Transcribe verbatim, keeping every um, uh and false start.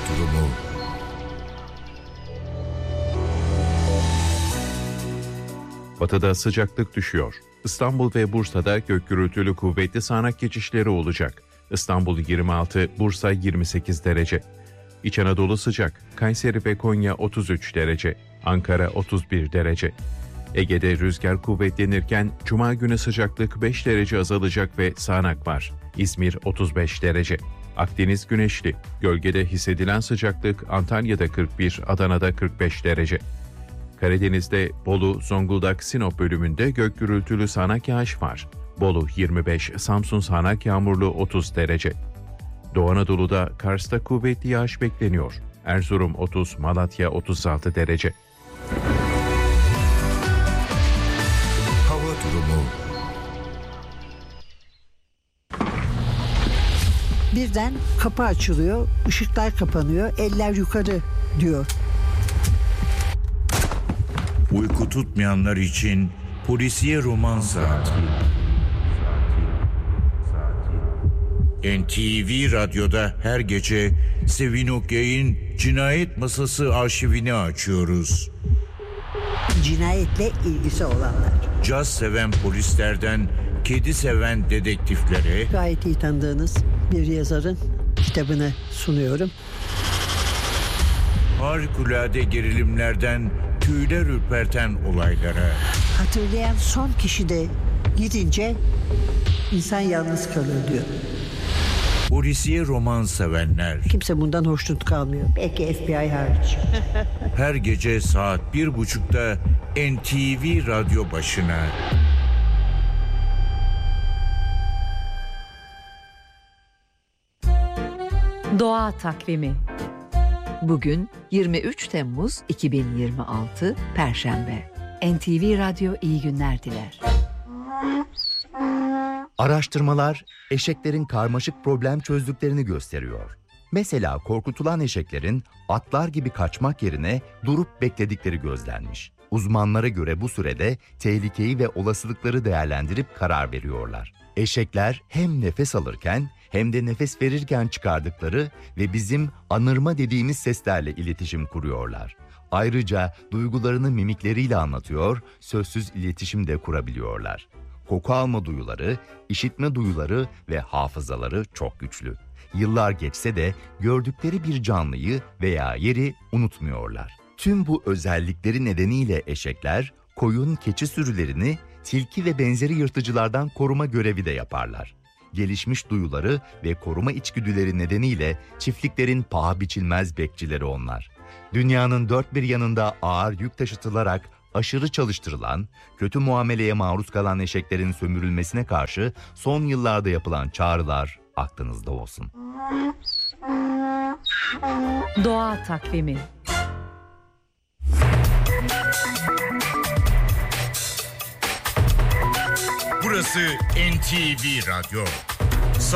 durumu. Batıda sıcaklık düşüyor. İstanbul ve Bursa'da gök gürültülü kuvvetli sağanak geçişleri olacak. İstanbul yirmi altı, Bursa yirmi sekiz derece. İç Anadolu sıcak. Kayseri ve Konya otuz üç derece. Ankara otuz bir derece. Ege'de rüzgar kuvvetlenirken Cuma günü sıcaklık beş derece azalacak ve sağanak var. İzmir otuz beş derece. Akdeniz güneşli. Gölgede hissedilen sıcaklık Antalya'da kırk bir, Adana'da kırk beş derece. Karadeniz'de Bolu, Zonguldak, Sinop bölümünde gök gürültülü sağanak yağış var. Bolu yirmi beş, Samsun sağanak yağmurlu otuz derece. Doğu Anadolu'da Kars'ta kuvvetli yağış bekleniyor. Erzurum otuz, Malatya otuz altı derece. Hava durumu. Birden kapı açılıyor, ışıklar kapanıyor, eller yukarı diyor. Uyku tutmayanlar için polisiye roman saati. N T V Radyo'da her gece Sevin Okyay'ın Cinayet Masası arşivini açıyoruz. Cinayetle ilgisi olanlar. Caz seven polislerden kedi seven dedektiflere, Gayet iyi tanıdığınız bir yazarın kitabını sunuyorum. harikulade gerilimlerden tüyler ürperten olaylara, Hatırlayan son kişi de gidince insan yalnız kalır diyor. polisiye roman sevenler, Kimse bundan hoşnut kalmıyor. Belki F B I hariç. her gece saat bir buçukta N T V Radyo başına. Doğa Takvimi. Bugün yirmi üç Temmuz iki bin yirmi altı Perşembe. N T V Radyo iyi günler diler. Araştırmalar eşeklerin karmaşık problem çözdüklerini gösteriyor. Mesela korkutulan eşeklerin atlar gibi kaçmak yerine durup bekledikleri gözlenmiş. Uzmanlara göre bu sürede tehlikeyi ve olasılıkları değerlendirip karar veriyorlar. Eşekler hem nefes alırken hem de nefes verirken çıkardıkları ve bizim anırma dediğimiz seslerle iletişim kuruyorlar. Ayrıca duygularını mimikleriyle anlatıyor, sözsüz iletişim de kurabiliyorlar. Koku alma duyuları, işitme duyuları ve hafızaları çok güçlü. Yıllar geçse de gördükleri bir canlıyı veya yeri unutmuyorlar. Tüm bu özellikleri nedeniyle eşekler, koyun, keçi sürülerini tilki ve benzeri yırtıcılardan koruma görevi de yaparlar. Gelişmiş duyuları ve koruma içgüdüleri nedeniyle çiftliklerin paha biçilmez bekçileri onlar. Dünyanın dört bir yanında ağır yük taşıtılarak aşırı çalıştırılan, kötü muameleye maruz kalan eşeklerin sömürülmesine karşı son yıllarda yapılan çağrılar aklınızda olsun. Doğa Takvimi. Burası N T V Radyo.